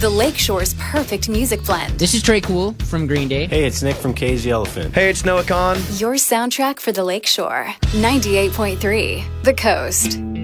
the Lakeshore's perfect music blend. This is Trey Cool from Green Day. Hey, it's Nick from Cage the Elephant. Hey, it's Noah Kahn. Your soundtrack for the Lakeshore. 98.3 The Coast.